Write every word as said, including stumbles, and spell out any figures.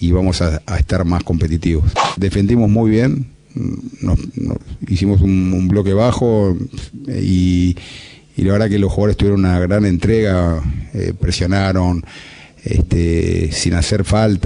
y vamos a, a estar más competitivos. Defendimos muy bien, nos, nos hicimos un, un bloque bajo y, y la verdad que los jugadores tuvieron una gran entrega, eh, presionaron este, sin hacer falta.